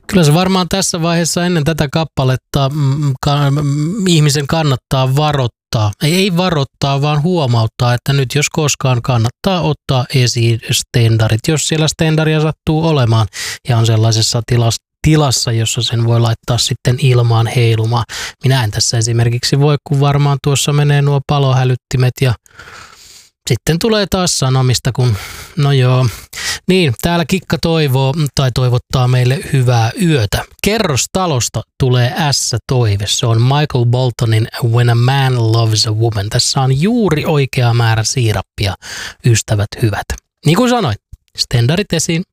Kyllä se varmaan tässä vaiheessa ennen tätä kappaletta ihmisen kannattaa varoittaa. Ei varoittaa, vaan huomauttaa, että nyt jos koskaan kannattaa ottaa esiin stendarit, jos siellä stendaria sattuu olemaan ja on sellaisessa tilassa, jossa sen voi laittaa sitten ilmaan heilumaan. Minä en tässä esimerkiksi voi, kun varmaan tuossa menee nuo palohälyttimet ja sitten tulee taas sanomista, kun no joo. Niin, täällä Kikka toivottaa meille hyvää yötä. Kerrostalosta tulee S-toive. Se on Michael Boltonin When a Man Loves a Woman. Tässä on juuri oikea määrä siirappia, ystävät hyvät. Niin kuin sanoin, stendarit esiin.